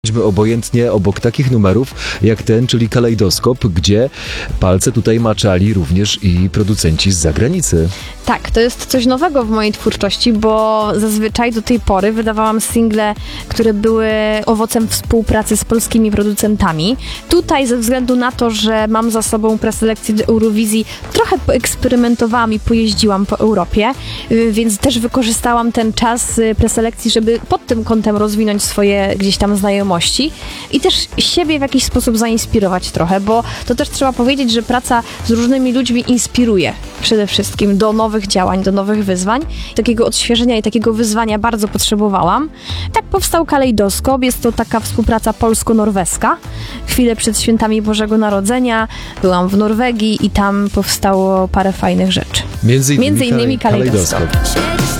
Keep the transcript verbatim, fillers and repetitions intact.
Chodźmy obojętnie obok takich numerów jak ten, czyli Kalejdoskop, gdzie palce tutaj maczali również i producenci z zagranicy. Tak, to jest coś nowego w mojej twórczości, bo zazwyczaj do tej pory wydawałam single, które były owocem współpracy z polskimi producentami. Tutaj ze względu na to, że mam za sobą preselekcję do Eurowizji, trochę poeksperymentowałam i pojeździłam po Europie, więc też wykorzystałam ten czas preselekcji, żeby pod tym kątem rozwinąć swoje gdzieś tam znajomości i też siebie w jakiś sposób zainspirować trochę, bo to też trzeba powiedzieć, że praca z różnymi ludźmi inspiruje przede wszystkim do nowych działań, do nowych wyzwań. Takiego odświeżenia i takiego wyzwania bardzo potrzebowałam. Tak powstał Kalejdoskop. Jest to taka współpraca polsko-norweska. Chwilę przed świętami Bożego Narodzenia byłam w Norwegii i tam powstało parę fajnych rzeczy. Między innymi, Między innymi Kalejdoskop. Kalejdoskop.